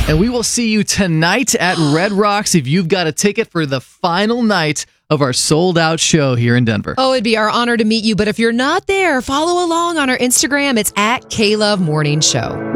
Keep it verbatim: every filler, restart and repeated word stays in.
And we will see you tonight at Red Rocks if you've got a ticket for the final night of our sold-out show here in Denver. Oh, it'd be our honor to meet you. But if you're not there, follow along on our Instagram. It's at K-Love Morning Show.